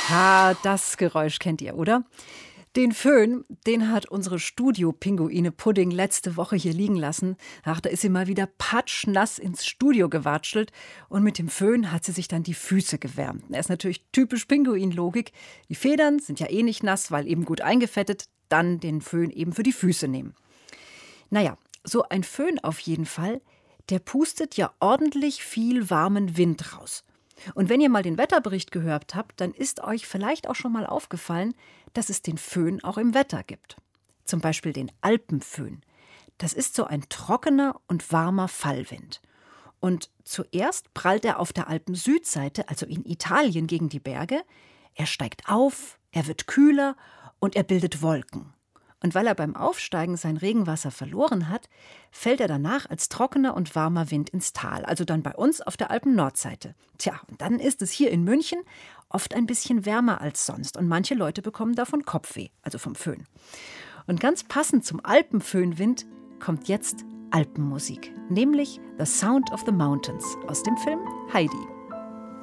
Ha, das Geräusch kennt ihr, oder? Den Föhn, den hat unsere Studio-Pinguine Pudding letzte Woche hier liegen lassen. Ach, da ist sie mal wieder patschnass ins Studio gewatschelt. Und mit dem Föhn hat sie sich dann die Füße gewärmt. Er ist natürlich typisch Pinguin-Logik. Die Federn sind ja eh nicht nass, weil eben gut eingefettet. Dann den Föhn eben für die Füße nehmen. Naja, so ein Föhn auf jeden Fall, der pustet ja ordentlich viel warmen Wind raus. Und wenn ihr mal den Wetterbericht gehört habt, dann ist euch vielleicht auch schon mal aufgefallen, dass es den Föhn auch im Wetter gibt. Zum Beispiel den Alpenföhn. Das ist so ein trockener und warmer Fallwind. Und zuerst prallt er auf der Alpen-Südseite, also in Italien, gegen die Berge. Er steigt auf, er wird kühler und er bildet Wolken. Und weil er beim Aufsteigen sein Regenwasser verloren hat, fällt er danach als trockener und warmer Wind ins Tal, also dann bei uns auf der Alpen-Nordseite. Tja, und dann ist es hier in München oft ein bisschen wärmer als sonst und manche Leute bekommen davon Kopfweh, also vom Föhn. Und ganz passend zum Alpenföhnwind kommt jetzt Alpenmusik, nämlich The Sound of the Mountains aus dem Film Heidi.